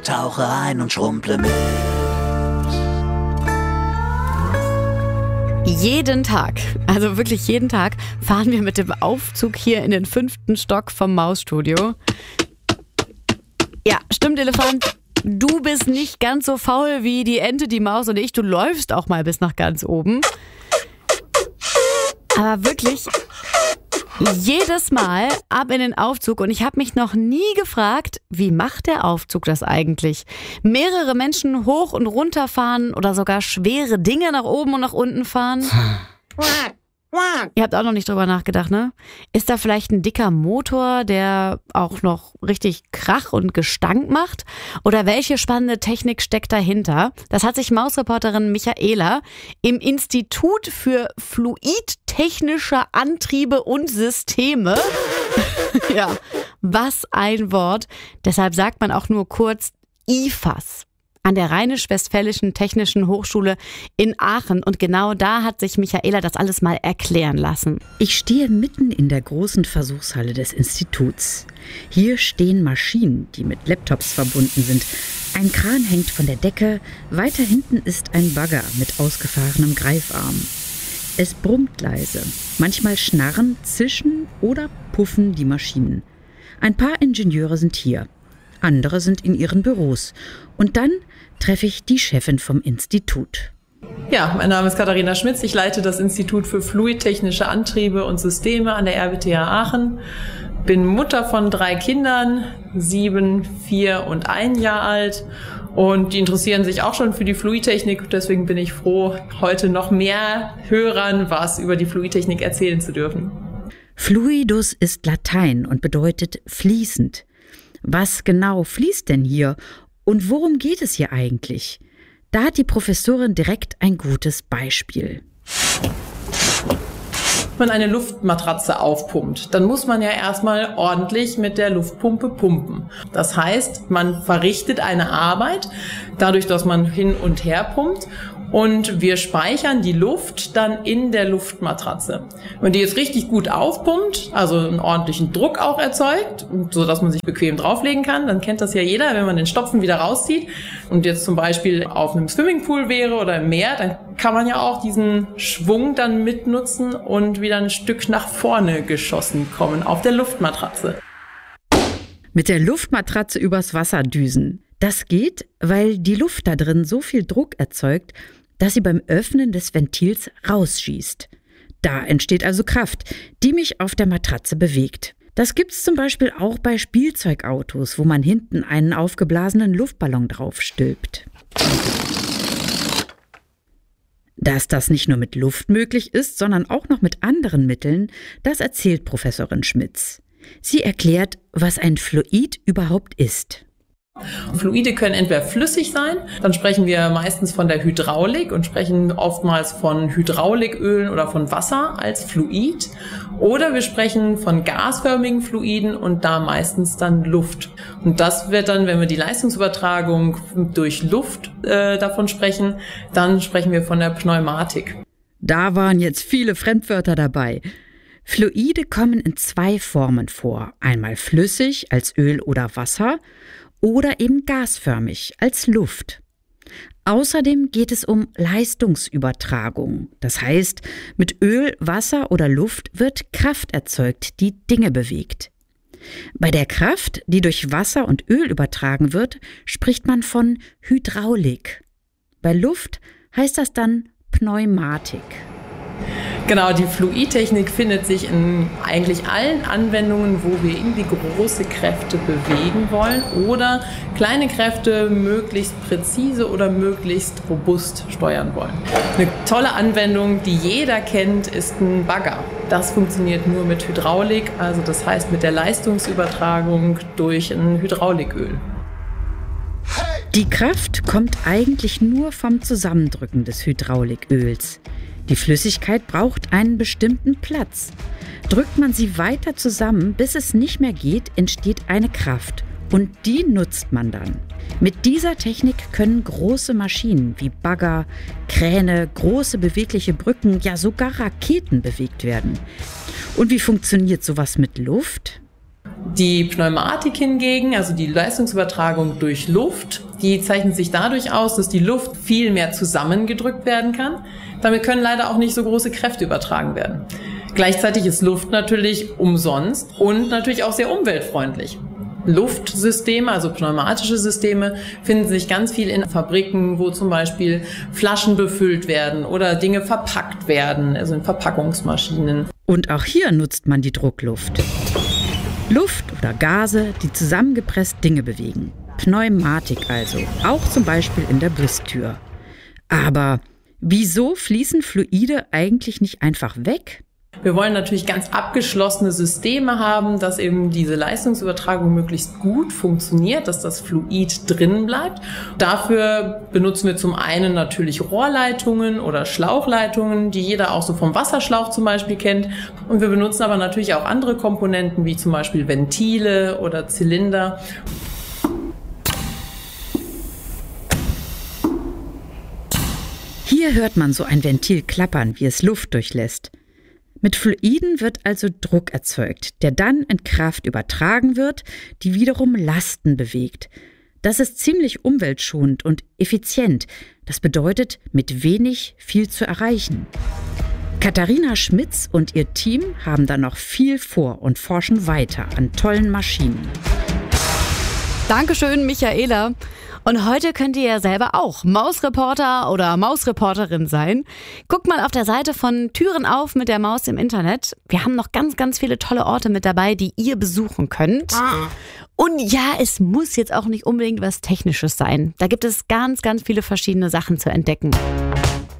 tauche ein und schrumpple mit. Jeden Tag, also wirklich jeden Tag, fahren wir mit dem Aufzug hier in den 5. Stock vom Mausstudio. Ja, stimmt, Elefant. Du bist nicht ganz so faul wie die Ente, die Maus und ich. Du läufst auch mal bis nach ganz oben. Aber wirklich jedes Mal ab in den Aufzug. Und ich habe mich noch nie gefragt, wie macht der Aufzug das eigentlich? Mehrere Menschen hoch und runter fahren oder sogar schwere Dinge nach oben und nach unten fahren? Ihr habt auch noch nicht drüber nachgedacht, ne? Ist da vielleicht ein dicker Motor, der auch noch richtig Krach und Gestank macht? Oder welche spannende Technik steckt dahinter? Das hat sich Mausreporterin Michaela im Institut für Fluidtechnische Antriebe und Systeme, ja, was ein Wort, deshalb sagt man auch nur kurz IFAS, an der Rheinisch-Westfälischen Technischen Hochschule in Aachen. Und genau da hat sich Michaela das alles mal erklären lassen. Ich stehe mitten in der großen Versuchshalle des Instituts. Hier stehen Maschinen, die mit Laptops verbunden sind. Ein Kran hängt von der Decke. Weiter hinten ist ein Bagger mit ausgefahrenem Greifarm. Es brummt leise. Manchmal schnarren, zischen oder puffen die Maschinen. Ein paar Ingenieure sind hier. Andere sind in ihren Büros. Und dann treffe ich die Chefin vom Institut. Ja, mein Name ist Katharina Schmitz. Ich leite das Institut für Fluidtechnische Antriebe und Systeme an der RWTH Aachen. Bin Mutter von 3 Kindern, 7, 4 und 1 Jahr alt. Und die interessieren sich auch schon für die Fluidtechnik. Deswegen bin ich froh, heute noch mehr Hörern was über die Fluidtechnik erzählen zu dürfen. Fluidus ist Latein und bedeutet fließend. Was genau fließt denn hier? Und worum geht es hier eigentlich? Da hat die Professorin direkt ein gutes Beispiel. Wenn man eine Luftmatratze aufpumpt, dann muss man ja erstmal ordentlich mit der Luftpumpe pumpen. Das heißt, man verrichtet eine Arbeit, dadurch, dass man hin und her pumpt. Und wir speichern die Luft dann in der Luftmatratze. Wenn die jetzt richtig gut aufpumpt, also einen ordentlichen Druck auch erzeugt, so dass man sich bequem drauflegen kann, dann kennt das ja jeder, wenn man den Stopfen wieder rauszieht und jetzt zum Beispiel auf einem Swimmingpool wäre oder im Meer, dann kann man ja auch diesen Schwung dann mitnutzen und wieder ein Stück nach vorne geschossen kommen auf der Luftmatratze. Mit der Luftmatratze übers Wasser düsen. Das geht, weil die Luft da drin so viel Druck erzeugt, dass sie beim Öffnen des Ventils rausschießt. Da entsteht also Kraft, die mich auf der Matratze bewegt. Das gibt's zum Beispiel auch bei Spielzeugautos, wo man hinten einen aufgeblasenen Luftballon drauf stülpt. Dass das nicht nur mit Luft möglich ist, sondern auch noch mit anderen Mitteln, das erzählt Professorin Schmitz. Sie erklärt, was ein Fluid überhaupt ist. Fluide können entweder flüssig sein, dann sprechen wir meistens von der Hydraulik und sprechen oftmals von Hydraulikölen oder von Wasser als Fluid. Oder wir sprechen von gasförmigen Fluiden und da meistens dann Luft. Und das wird dann, wenn wir die Leistungsübertragung durch Luft davon sprechen, dann sprechen wir von der Pneumatik. Da waren jetzt viele Fremdwörter dabei. Fluide kommen in 2 Formen vor. Einmal flüssig als Öl oder Wasser oder eben gasförmig als Luft. Außerdem geht es um Leistungsübertragung. Das heißt, mit Öl, Wasser oder Luft wird Kraft erzeugt, die Dinge bewegt. Bei der Kraft, die durch Wasser und Öl übertragen wird, spricht man von Hydraulik. Bei Luft heißt das dann Pneumatik. Genau, die Fluidtechnik findet sich in eigentlich allen Anwendungen, wo wir irgendwie große Kräfte bewegen wollen oder kleine Kräfte möglichst präzise oder möglichst robust steuern wollen. Eine tolle Anwendung, die jeder kennt, ist ein Bagger. Das funktioniert nur mit Hydraulik, also das heißt mit der Leistungsübertragung durch ein Hydrauliköl. Die Kraft kommt eigentlich nur vom Zusammendrücken des Hydrauliköls. Die Flüssigkeit braucht einen bestimmten Platz. Drückt man sie weiter zusammen, bis es nicht mehr geht, entsteht eine Kraft. Und die nutzt man dann. Mit dieser Technik können große Maschinen wie Bagger, Kräne, große bewegliche Brücken, ja sogar Raketen bewegt werden. Und wie funktioniert sowas mit Luft? Die Pneumatik hingegen, also die Leistungsübertragung durch Luft, die zeichnet sich dadurch aus, dass die Luft viel mehr zusammengedrückt werden kann. Damit können leider auch nicht so große Kräfte übertragen werden. Gleichzeitig ist Luft natürlich umsonst und natürlich auch sehr umweltfreundlich. Luftsysteme, also pneumatische Systeme, finden sich ganz viel in Fabriken, wo zum Beispiel Flaschen befüllt werden oder Dinge verpackt werden, also in Verpackungsmaschinen. Und auch hier nutzt man die Druckluft. Luft oder Gase, die zusammengepresst Dinge bewegen. Pneumatik also, auch zum Beispiel in der Bustür. Aber wieso fließen Fluide eigentlich nicht einfach weg? Wir wollen natürlich ganz abgeschlossene Systeme haben, dass eben diese Leistungsübertragung möglichst gut funktioniert, dass das Fluid drin bleibt. Dafür benutzen wir zum einen natürlich Rohrleitungen oder Schlauchleitungen, die jeder auch so vom Wasserschlauch zum Beispiel kennt. Und wir benutzen aber natürlich auch andere Komponenten, wie zum Beispiel Ventile oder Zylinder. Hier hört man so ein Ventil klappern, wie es Luft durchlässt. Mit Fluiden wird also Druck erzeugt, der dann in Kraft übertragen wird, die wiederum Lasten bewegt. Das ist ziemlich umweltschonend und effizient. Das bedeutet, mit wenig viel zu erreichen. Katharina Schmitz und ihr Team haben da noch viel vor und forschen weiter an tollen Maschinen. Dankeschön, Michaela. Und heute könnt ihr ja selber auch Mausreporter oder Mausreporterin sein. Guckt mal auf der Seite von Türen auf mit der Maus im Internet. Wir haben noch ganz, ganz viele tolle Orte mit dabei, die ihr besuchen könnt. Und ja, es muss jetzt auch nicht unbedingt was Technisches sein. Da gibt es ganz, ganz viele verschiedene Sachen zu entdecken.